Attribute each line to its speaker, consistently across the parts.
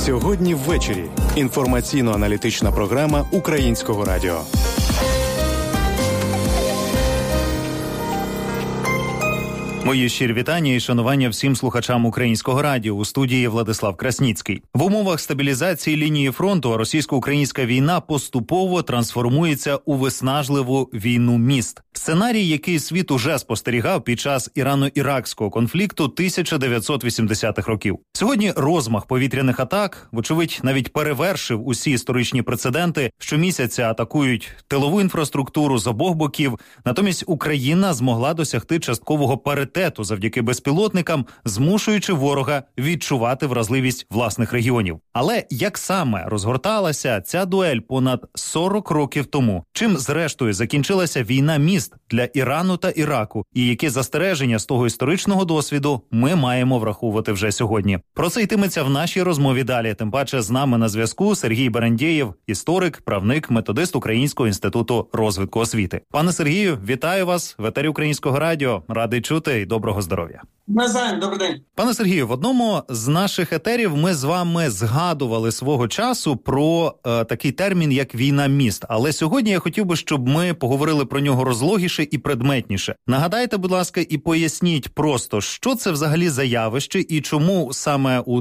Speaker 1: Сьогодні ввечері. Інформаційно-аналітична програма Українського радіо.
Speaker 2: Мої щирі вітання і шанування всім слухачам Українського радіо. У студії Владислав Красніцький. В умовах стабілізації лінії фронту російсько-українська війна поступово трансформується у виснажливу війну міст. Сценарій, який світ уже спостерігав під час Ірано-Іракського конфлікту 1980-х років. Сьогодні розмах повітряних атак, вочевидь, навіть перевершив усі історичні прецеденти. Щомісяця атакують тилову інфраструктуру з обох боків. Натомість Україна змогла досягти часткового паритету завдяки безпілотникам, змушуючи ворога відчувати вразливість власних регіонів. Але як саме розгорталася ця дуель понад 40 років тому? Чим, зрештою, закінчилася війна міст для Ірану та Іраку? І які застереження з того історичного досвіду ми маємо враховувати вже сьогодні? Про це йтиметься в нашій розмові далі. Тим паче з нами на зв'язку Сергій Берендєєв, історик, правник, методист Українського інституту розвитку освіти. Пане Сергію, вітаю вас в етері Українського радіо. Радий чути і доброго здоров'я.
Speaker 3: Назаєм, добрий день.
Speaker 2: Пане Сергію, в одному з наших етерів ми з вами згадували свого часу про такий термін, як війна міст. Але сьогодні я хотів би, щоб ми поговорили про нього розлогіше і предметніше. Нагадайте, будь ласка, і поясніть просто, що це взагалі за явище і чому саме у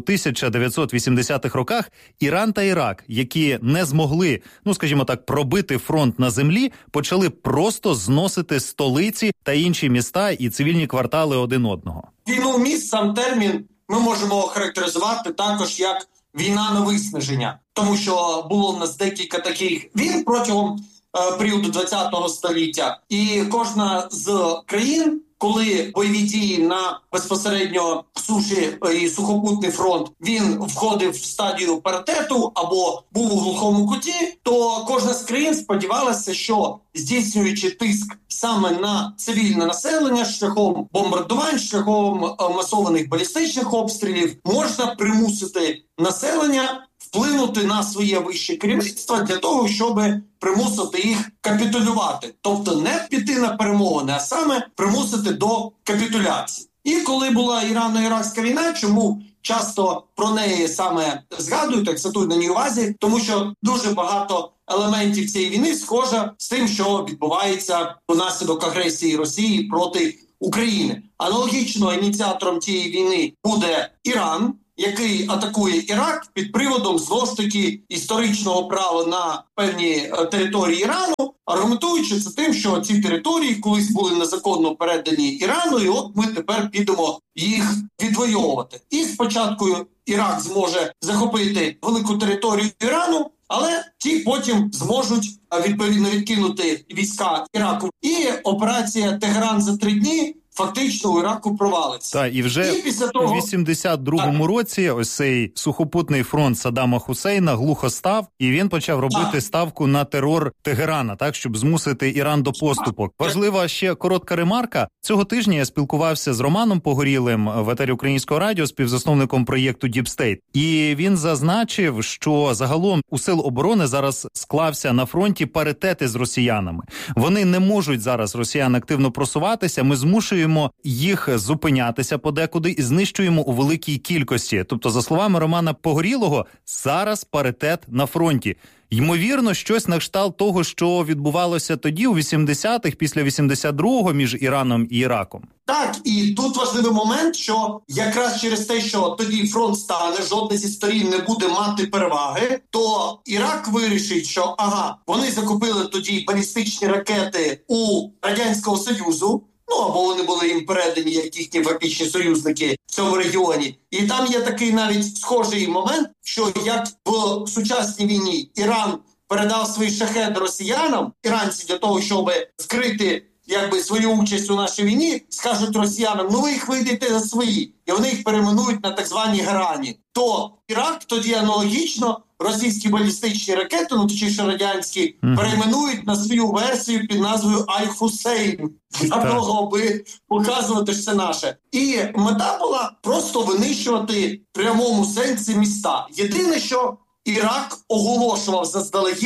Speaker 2: 1980-х роках Іран та Ірак, які не змогли, скажімо так, пробити фронт на землі, почали просто зносити столиці та інші міста і цивільні квартали один одного.
Speaker 3: Війну міст, сам термін, ми можемо охарактеризувати також як війна на виснаження. Тому що було в нас декілька таких війн протягом періоду ХХ століття. І кожна з країн, коли бойові дії на безпосередньо суші і сухопутний фронт, він входив в стадію паритету або був у глухому куті, то кожна з країн сподівалася, що здійснюючи тиск саме на цивільне населення шляхом бомбардувань, шляхом масованих балістичних обстрілів, можна примусити населення вплинути на своє вище керівництво для того, щоб примусити їх капітулювати. Тобто не піти на перемовини, а саме примусити до капітуляції. І коли була Ірано-Іракська війна, чому часто про неї саме згадують, акцентують на ній увазі, тому що дуже багато елементів цієї війни схоже з тим, що відбувається внаслідок агресії Росії проти України. Аналогічно ініціатором цієї війни буде Іран, який атакує Ірак під приводом, знову ж таки, історичного права на певні території Ірану, аргументуючи це тим, що ці території колись були незаконно передані Ірану, і от ми тепер підемо їх відвоювати. І спочатку Ірак зможе захопити велику територію Ірану, але ті потім зможуть відповідно відкинути війська Іраку. І операція «Тегеран за 3 дні» фактично у Іраку провалиться.
Speaker 2: Так, і вже у 82-му році ось цей сухопутний фронт Саддама Хусейна глухо став, і він почав робити ставку на терор Тегерана, так, щоб змусити Іран до поступок. Важлива ще коротка ремарка. Цього тижня я спілкувався з Романом Погорілим в етері Українського радіо, співзасновником проєкту Deep State. І він зазначив, що загалом у сил оборони зараз склався на фронті паритети з росіянами. Вони не можуть зараз, росіяни, активно просуватися, ми змушуємо їх зупинятися подекуди і знищуємо у великій кількості. Тобто, за словами Романа Погорілого, зараз паритет на фронті. Ймовірно, щось на кшталт того, що відбувалося тоді, у 80-х, після 82-го, між Іраном і Іраком.
Speaker 3: Так, і тут важливий момент, що якраз через те, що тоді фронт стане, жодна зі сторін не буде мати переваги, то Ірак вирішить, що вони закупили тоді балістичні ракети у Радянського Союзу, або вони були їм передані, як їхні фактичні союзники в цьому регіоні. І там є такий навіть схожий момент, що як в сучасній війні Іран передав свої шахеди росіянам, іранці для того, щоб скрити свою участь у нашій війні, скажуть росіянам, ви їх видаєте за свої, і вони їх перейменують на так звані грані. То Ірак тоді аналогічно російські балістичні ракети, точніше радянські, перейменують на свою версію під назвою Аль-Хусейн, для того, аби показувати, що це наше. І мета була просто винищувати в прямому сенсі міста. Єдине, що Ірак оголошував заздалегідь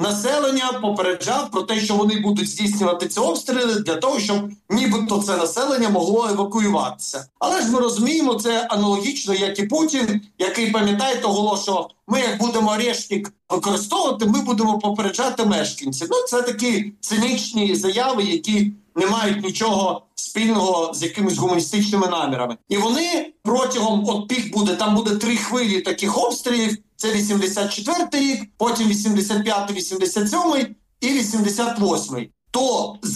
Speaker 3: населення, попереджав про те, що вони будуть здійснювати ці обстріли для того, щоб нібито це населення могло евакуюватися. Але ж ми розуміємо, це аналогічно, як і Путін, який, пам'ятаєте, оголошував, ми як будемо Орешник використовувати, ми будемо попереджати мешканців. Це такі цинічні заяви, які не мають нічого спільного з якимись гуманістичними намірами. І вони протягом, от пік буде, там буде 3 хвилі таких обстрілів, це 84-й рік, потім 85-й, 87-й і 88-й. То за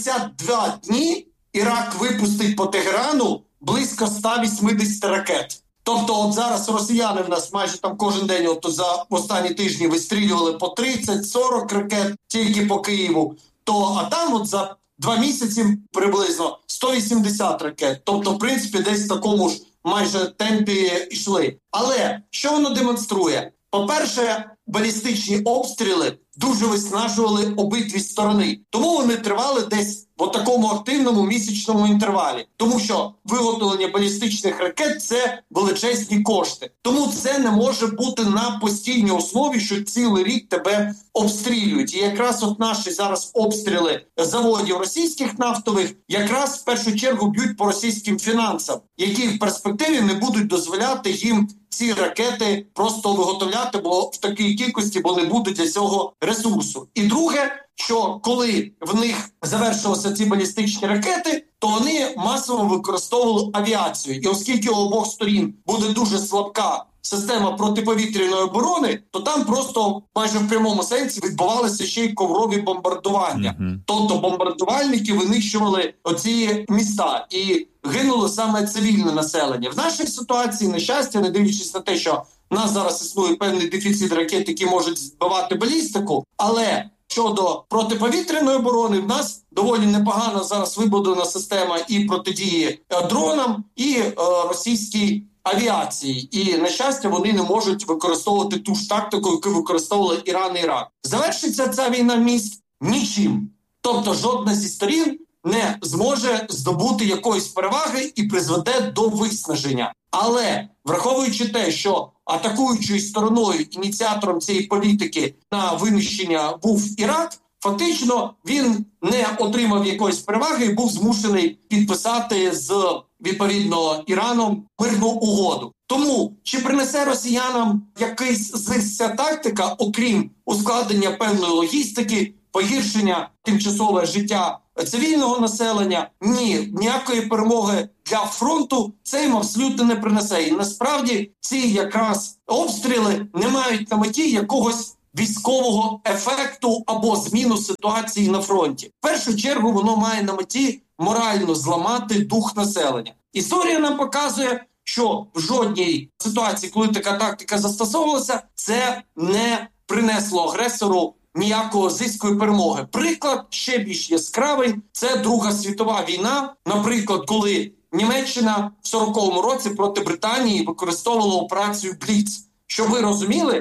Speaker 3: 52 дні Ірак випустить по Тегерану близько 180 ракет. Тобто от зараз росіяни в нас майже там кожен день от за останні тижні вистрілювали по 30-40 ракет тільки по Києву. А там от за 2 місяці приблизно 180 ракет. Тобто, в принципі, десь в такому ж майже темпі йшли. Але що воно демонструє? По-перше, балістичні обстріли дуже виснажували обидві сторони. Тому вони тривали десь в такому активному місячному інтервалі. Тому що виготовлення балістичних ракет – це величезні кошти. Тому це не може бути на постійній основі, що цілий рік тебе обстрілюють. І якраз от наші зараз обстріли заводів російських нафтових якраз в першу чергу б'ють по російським фінансам, які в перспективі не будуть дозволяти їм ці ракети просто виготовляти, бо в такій кількості, бо не буде для цього ресурсу. І друге, що коли в них завершилися ці балістичні ракети, то вони масово використовували авіацію. І оскільки у обох сторін буде дуже слабка система протиповітряної оборони, то там просто майже в прямому сенсі відбувалися ще й коврові бомбардування. Тобто бомбардувальники винищували оці міста і гинуло саме цивільне населення. В нашій ситуації, на щастя, не дивлячись на те, що в нас зараз існує певний дефіцит ракет, які можуть збивати балістику, але щодо протиповітряної оборони, в нас доволі непогано зараз вибудована система і протидії дронам, і російській авіації. І, на щастя, вони не можуть використовувати ту ж тактику, яку використовували Іран і Ірак. Завершиться ця війна міст нічим. Тобто жодна зі сторін не зможе здобути якоїсь переваги і призведе до виснаження. Але, враховуючи те, що атакуючою стороною, ініціатором цієї політики на винищення був Ірак, фактично він не отримав якоїсь переваги і був змушений підписати з, відповідно, Іраном мирну угоду. Тому, чи принесе росіянам якийсь зиск ця тактика, окрім ускладнення певної логістики, погіршення тимчасове життя цивільного населення? Ні, ніякої перемоги для фронту це їм абсолютно не принесе. І насправді ці якраз обстріли не мають на меті якогось військового ефекту або зміну ситуації на фронті. В першу чергу воно має на меті морально зламати дух населення. Історія нам показує, що в жодній ситуації, коли така тактика застосовувалася, це не принесло агресору ніякого зиску і перемоги. Приклад ще більш яскравий – це Друга світова війна. Наприклад, коли Німеччина в 40-му році проти Британії використовувала операцію «Бліц». Щоб ви розуміли,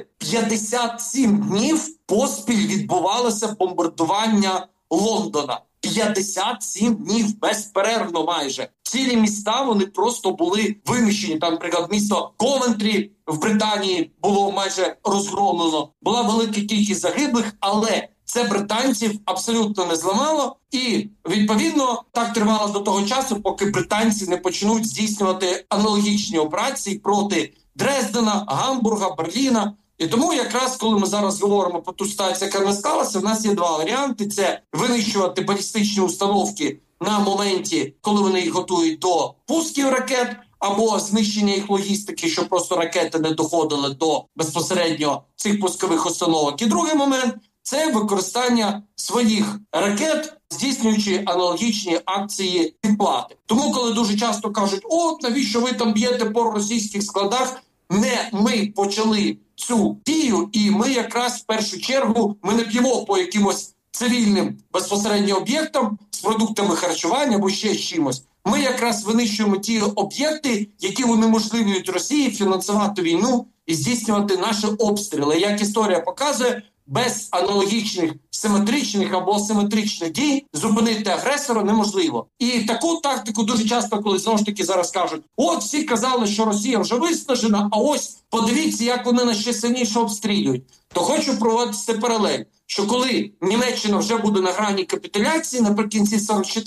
Speaker 3: 57 днів поспіль відбувалося бомбардування Лондона. 57 днів безперервно майже. Цілі міста, вони просто були винищені. Там, наприклад, місто Ковентрі в Британії було майже розгромлено. Була велика кількість загиблих, але це британців абсолютно не зламало. І, відповідно, так тривало до того часу, поки британці не почнуть здійснювати аналогічні операції проти Дрездена, Гамбурга, Берліна. І тому якраз, коли ми зараз говоримо про ту ситуацію, яка не склалася, в нас є два варіанти. Це винищувати балістичні установки на моменті, коли вони їх готують до пусків ракет, або знищення їх логістики, щоб просто ракети не доходили до безпосередньо цих пускових установок. І другий момент – це використання своїх ракет, здійснюючи аналогічні акції підплати. Тому, коли дуже часто кажуть, от навіщо ви там б'єте по російських складах, не ми почали цю дію, і ми якраз в першу чергу ми не б'ємо по якимось цивільним безпосередньо об'єктам з продуктами харчування або ще з чимось. Ми якраз винищуємо ті об'єкти, які унеможливлюють Росії фінансувати війну і здійснювати наші обстріли. Як історія показує, без аналогічних симетричних або асиметричних дій зупинити агресора неможливо. І таку тактику дуже часто, коли знову ж таки зараз кажуть, от всі казали, що Росія вже виснажена, а ось подивіться, як вони нас ще сильніше обстрілюють. То хочу проводити паралель. що коли Німеччина вже буде на грані капітуляції наприкінці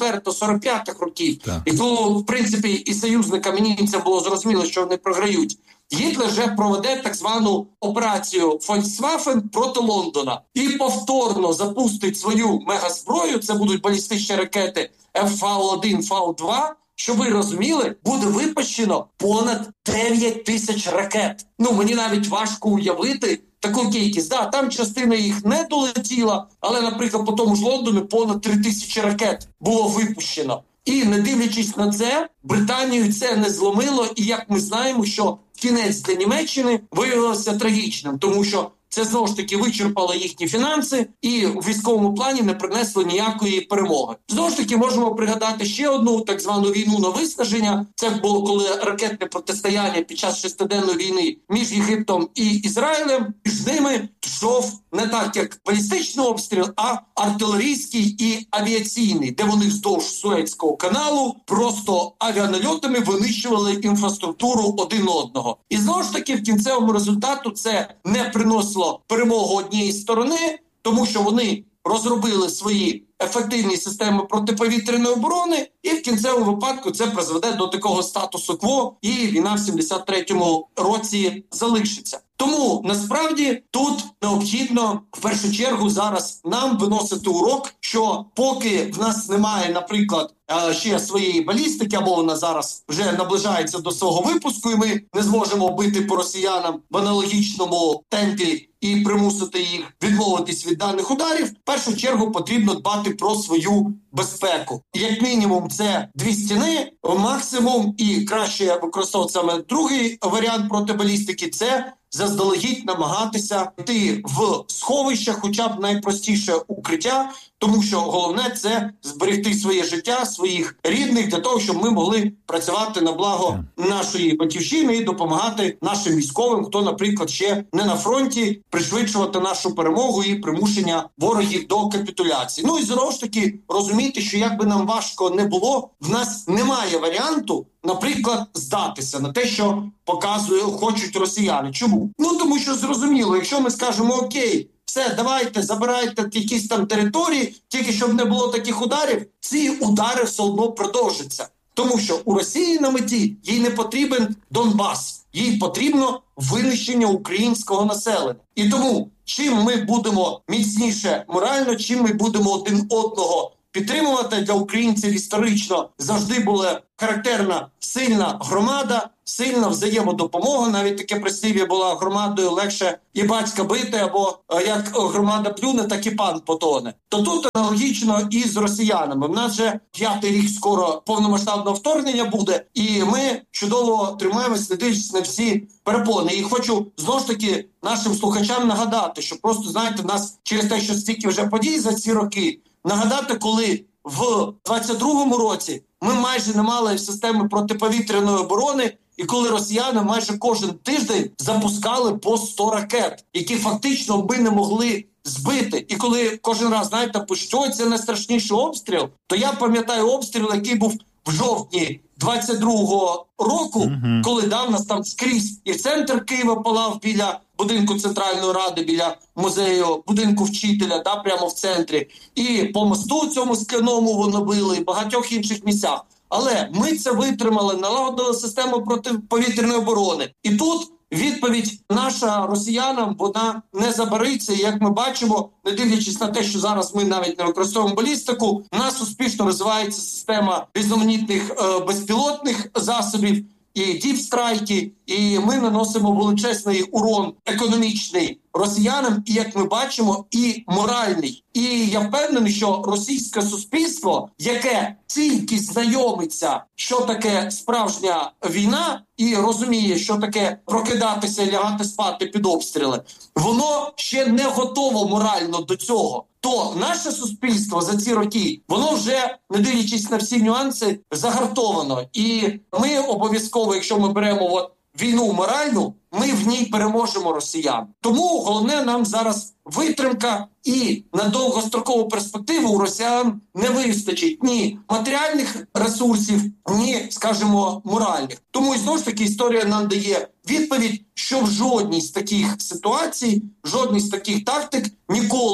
Speaker 3: 44-45 років, і коли, в принципі, і союзникам, і німцям було зрозуміло, що вони програють, Гітлер вже проведе так звану операцію Фольксваффен проти Лондона і повторно запустить свою мегазброю, це будуть балістичні ракети Фау-1, Фау-2, щоб ви розуміли, буде випущено понад 9 тисяч ракет. Мені навіть важко уявити таку кількість. Там частина їх не долетіла, але, наприклад, по тому ж Лондону понад 3 тисячі ракет було випущено. І, не дивлячись на це, Британію це не зломило, і, як ми знаємо, що кінець для Німеччини виявився трагічним, тому що це, знову ж таки, вичерпало їхні фінанси і в військовому плані не принесло ніякої перемоги. Знову ж таки, можемо пригадати ще одну так звану війну на виснаження. Це було, коли ракетне протистояння під час шестиденної війни між Єгиптом і Ізраїлем. Між ними йшов не так, як балістичний обстріл, а артилерійський і авіаційний, де вони вздовж Суецького каналу просто авіанальотами винищували інфраструктуру один одного. І знову ж таки, в кінцевому результату це не приносило перемогу однієї сторони, тому що вони розробили свої ефективні системи протиповітряної оборони, і в кінцевому випадку це призведе до такого статусу-кво, і війна в 73-му році залишиться. Тому, насправді, тут необхідно, в першу чергу, зараз нам виносити урок, що поки в нас немає, наприклад, ще своєї балістики, або вона зараз вже наближається до свого випуску, і ми не зможемо бити по росіянам в аналогічному темпі і примусити їх відмовитись від даних ударів, в першу чергу потрібно дбати про свою безпеку. Як мінімум це 2 стіни, максимум, і краще використовувати саме другий варіант протибалістики – це заздалегідь намагатися йти в сховище, хоча б найпростіше укриття, тому що головне – це зберегти своє життя, своїх рідних, для того, щоб ми могли працювати на благо нашої батьківщини і допомагати нашим військовим, хто, наприклад, ще не на фронті, пришвидшувати нашу перемогу і примушення ворогів до капітуляції. І знову ж таки розуміти, що як би нам важко не було, в нас немає варіанту, наприклад, здатися на те, що хочуть росіяни. Чому? Тому що зрозуміло, якщо ми скажемо окей, все, давайте, забирайте якісь там території, тільки щоб не було таких ударів, ці удари все одно продовжаться. Тому що у Росії на меті їй не потрібен Донбас, їй потрібно винищення українського населення. І тому, чим ми будемо міцніше морально, чим ми будемо один одного підтримувати, для українців історично завжди була характерна сильна громада, сильна взаємодопомога. Навіть таке прислів'я була: громадою легше і батька бити, або як громада плюне, так і пан потоне. То тут аналогічно і з росіянами. В нас вже 5-й рік скоро повномасштабного вторгнення буде, і ми чудово тримаємось, не дивлячись на всі перепони. І хочу знову ж таки нашим слухачам нагадати, що просто, знаєте, в нас через те, що стільки вже подій за ці роки, нагадати, коли в 22-му році ми майже не мали системи протиповітряної оборони, і коли росіяни майже кожен тиждень запускали по 100 ракет, які фактично ми не могли збити. І коли кожен раз, знаєте, що це найстрашніший обстріл, то я пам'ятаю обстріл, який був в жовтні 22-го року, коли нас там скрізь і центр Києва палав біля будинку Центральної Ради, біля музею, будинку вчителя, прямо в центрі. І по мосту цьому скляному воно били, і в багатьох інших місцях. Але ми це витримали, налагодили систему протиповітряної оборони. І тут відповідь наша росіянам, вона не забариться. І як ми бачимо, не дивлячись на те, що зараз ми навіть не використовуємо балістику, у нас успішно розвивається система різноманітних безпілотних засобів, і діпстрайки, і ми наносимо величезний урон економічний росіянам, і, як ми бачимо, і моральний. І я впевнений, що російське суспільство, яке тільки знайомиться, що таке справжня війна, і розуміє, що таке прокидатися і лягати спати під обстріли, воно ще не готово морально до цього. То наше суспільство за ці роки, воно вже, не дивлячись на всі нюанси, загартовано. І ми обов'язково, якщо ми беремо війну моральну, ми в ній переможемо росіян. Тому головне нам зараз витримка, і на довгострокову перспективу у росіян не вистачить ні матеріальних ресурсів, ні, скажімо, моральних. Тому і знову ж таки історія нам дає відповідь, що в жодній з таких ситуацій, жодній з таких тактик ніколи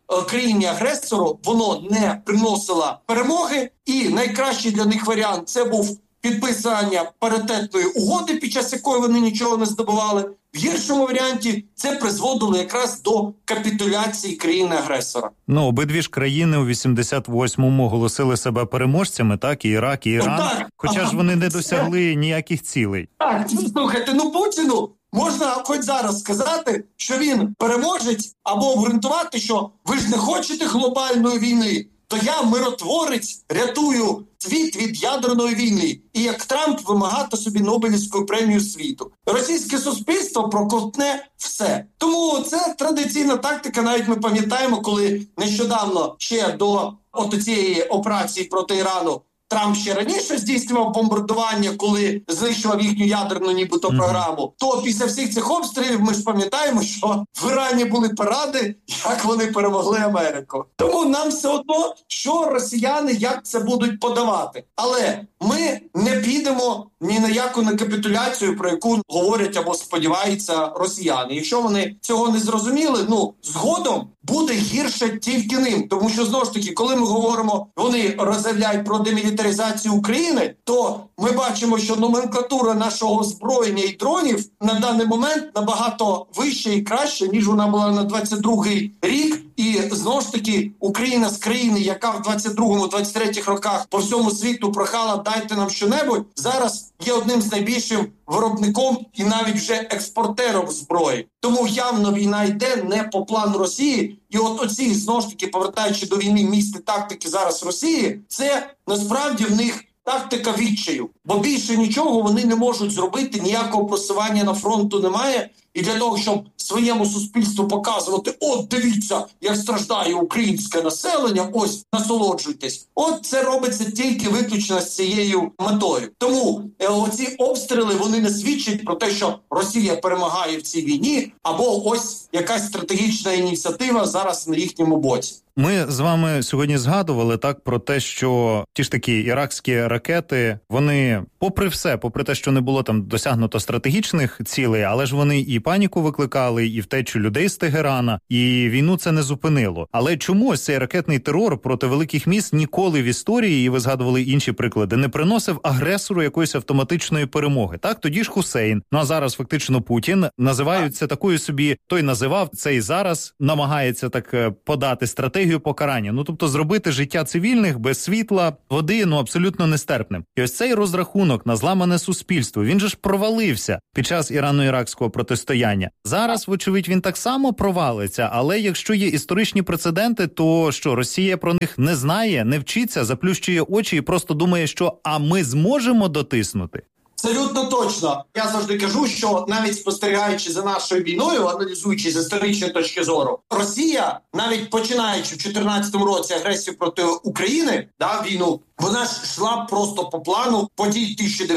Speaker 3: країні-агресору воно не приносило перемоги, і найкращий для них варіант – це був підписання паритетної угоди, під час якої вони нічого не здобували. В гіршому варіанті це призводило якраз до капітуляції країни-агресора.
Speaker 2: Обидві ж країни у 88-му оголосили себе переможцями, так, і Ірак, і Іран, хоча ж вони не досягли ніяких цілей.
Speaker 3: Так, слухайте, Путіну можна хоч зараз сказати, що він переможець, або обґрунтувати, що ви ж не хочете глобальної війни, то я, миротворець, рятую світ від ядерної війни. І як Трамп вимагати собі Нобелівську премію світу. Російське суспільство проковтне все. Тому це традиційна тактика. Навіть ми пам'ятаємо, коли нещодавно ще до цієї операції проти Ірану Трамп ще раніше здійснював бомбардування, коли знищував їхню ядерну нібито програму, то після всіх цих обстрілів ми ж пам'ятаємо, що в Ірані були паради, як вони перемогли Америку. Тому нам все одно, що росіяни як це будуть подавати. Але ми не підемо ні на яку не капітуляцію, про яку говорять або сподіваються росіяни. Якщо вони цього не зрозуміли, згодом буде гірше тільки ним. Тому що, знову ж таки, коли ми говоримо, вони роз'являють про демілітаризацію України, то ми бачимо, що номенклатура нашого озброєння і дронів на даний момент набагато вища і краща, ніж вона була на 22-й рік. І, знову ж таки, Україна з країни, яка в 22-23 роках по всьому світу прохала «дайте нам що-небудь», зараз є одним з найбільшим виробником і навіть вже експортером зброї. Тому явно війна йде не по плану Росії. І оці, знову ж таки, повертаючи до війни місць тактики зараз Росії, це насправді в них тактика відчаю. Бо більше нічого вони не можуть зробити, ніякого просування на фронту немає. І для того, щоб своєму суспільству показувати, дивіться, як страждає українське населення, ось, насолоджуйтесь. Це робиться тільки виключно з цією метою. Тому оці обстріли, вони не свідчать про те, що Росія перемагає в цій війні, або ось якась стратегічна ініціатива зараз на їхньому боці.
Speaker 2: Ми з вами сьогодні згадували про те, що ті ж такі іракські ракети, вони, попри все, попри те, що не було там досягнуто стратегічних цілей, але ж вони і паніку викликали, і втечу людей з Тегерана, і війну це не зупинило. Але чомусь цей ракетний терор проти великих міст ніколи в історії, і ви згадували інші приклади, не приносив агресору якоїсь автоматичної перемоги. Так, тоді ж Хусейн, а зараз фактично Путін, називають це такою собі, той називав, цей зараз намагається так подати стратегію покарання. Тобто зробити життя цивільних без світла, води, абсолютно нестерпним. І ось цей розрахунок на зламане суспільство, він же ж провалився під час ірано-іракського протистояння. Зараз, вочевидь, він так само провалиться, але якщо є історичні прецеденти, то що, Росія про них не знає, не вчиться, заплющує очі і просто думає, що «а ми зможемо дотиснути»?
Speaker 3: Абсолютно точно. Я завжди кажу, що навіть спостерігаючи за нашою війною, аналізуючи з історичної точки зору, Росія, навіть починаючи в 2014 році агресію проти України, війну, вона ж йшла просто по плану подій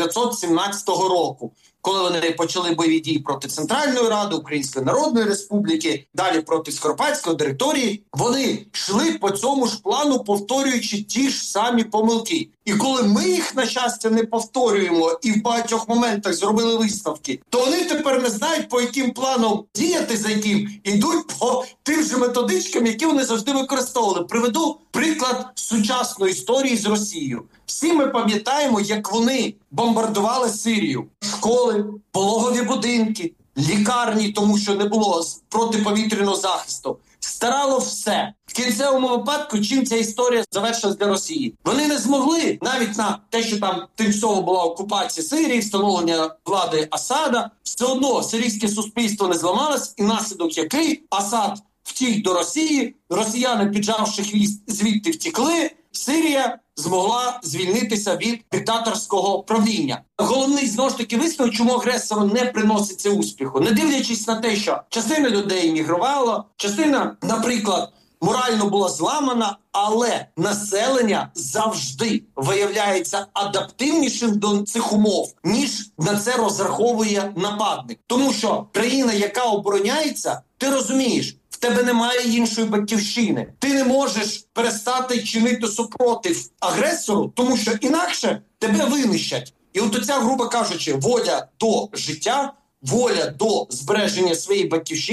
Speaker 3: 1917 року. Коли вони почали бойові дії проти Центральної Ради, Української Народної Республіки, далі проти Скоропадської території, вони йшли по цьому ж плану, повторюючи ті ж самі помилки. І коли ми їх, на щастя, не повторюємо і в багатьох моментах зробили висновки, то вони тепер не знають, по яким планам діяти, за яким ідуть по тим же методичкам, які вони завжди використовували. Приведу приклад сучасної історії з Росією. Всі ми пам'ятаємо, як вони бомбардували Сирію. Школи, пологові будинки, лікарні, тому що не було протиповітряного захисту. Старало все. В кінцевому випадку, чим ця історія завершилась для Росії? Вони не змогли, навіть на те, що там тимчасово була окупація Сирії, встановлення влади Асада, все одно сирійське суспільство не зламалось, і наслідок який Асад втік до Росії, росіяни, піджавши хвіст, звідти втікли, Сирія змогла звільнитися від диктаторського правління. Головний, знову ж таки, висновок, чому агресору не приноситься успіху. Не дивлячись на те, що частина людей емігрувала, частина, наприклад, морально була зламана, але населення завжди виявляється адаптивнішим до цих умов, ніж на це розраховує нападник. Тому що країна, яка обороняється, ти розумієш, в тебе немає іншої батьківщини. Ти не можеш перестати чинити супротив агресору, тому що інакше тебе винищать. І от оця, грубо кажучи, воля до життя, воля до збереження своєї батьківщини,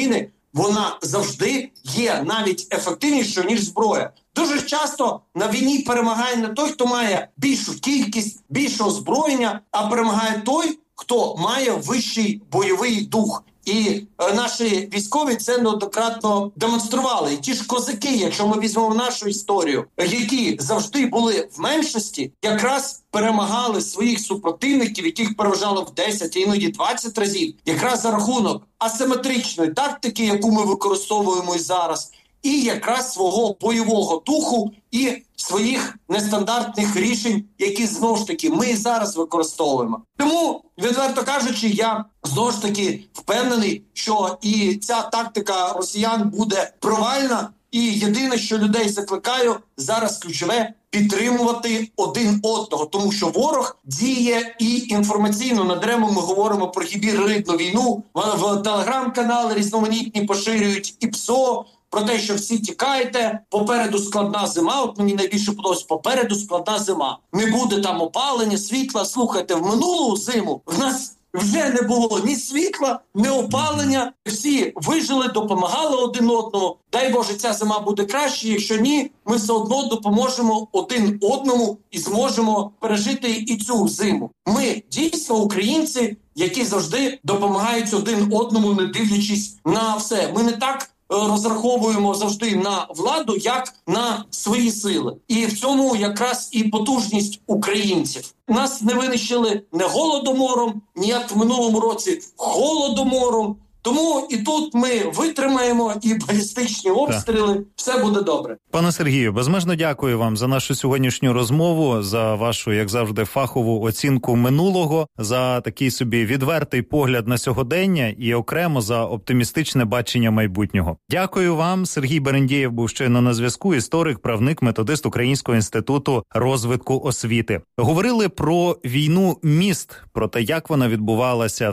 Speaker 3: вона завжди є навіть ефективнішою, ніж зброя. Дуже часто на війні перемагає не той, хто має більшу кількість, більше озброєння, а перемагає той, хто має вищий бойовий дух. І наші військові це неоднократно демонстрували. І ті ж козаки, якщо ми візьмемо нашу історію, які завжди були в меншості, якраз перемагали своїх супротивників, яких переважали в 10, а іноді 20 разів, якраз за рахунок асиметричної тактики, яку ми використовуємо і зараз, і якраз свого бойового духу і своїх нестандартних рішень, які, знову ж таки, ми і зараз використовуємо. Тому, відверто кажучи, я, знову ж таки, впевнений, що і ця тактика росіян буде провальна, і єдине, що людей закликаю, зараз ключове – підтримувати один одного, тому що ворог діє і інформаційно. Надаремно ми говоримо про гібридну війну, в телеграм-канали різноманітні поширюють і ПСО, про те, що всі тікаєте, попереду складна зима, от мені найбільше подобається, попереду складна зима. Не буде там опалення, світла. Слухайте, в минулу зиму в нас вже не було ні світла, ні опалення. Всі вижили, допомагали один одному. Дай Боже, ця зима буде краще. Якщо ні, ми все одно допоможемо один одному і зможемо пережити і цю зиму. Ми дійсно українці, які завжди допомагають один одному, не дивлячись на все. Ми не так розраховуємо завжди на владу, як на свої сили. І в цьому якраз і потужність українців. Нас не винищили не голодомором, ні як в минулому році холодомором. Тому і тут ми витримаємо і балістичні обстріли. Все буде добре.
Speaker 2: Пане Сергію, безмежно дякую вам за нашу сьогоднішню розмову, за вашу, як завжди, фахову оцінку минулого, за такий собі відвертий погляд на сьогодення і окремо за оптимістичне бачення майбутнього. Дякую вам. Сергій Берендєєв був щойно на зв'язку, історик, правник, методист Українського інституту розвитку освіти. Говорили про війну міст, про те, як вона відбувалася в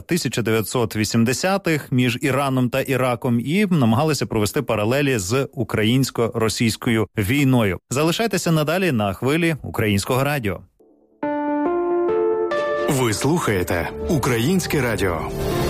Speaker 2: 1980-х, між Іраном та Іраком, і намагалися провести паралелі з українсько-російською війною. Залишайтеся надалі на хвилі Українського радіо.
Speaker 1: Ви слухаєте Українське радіо.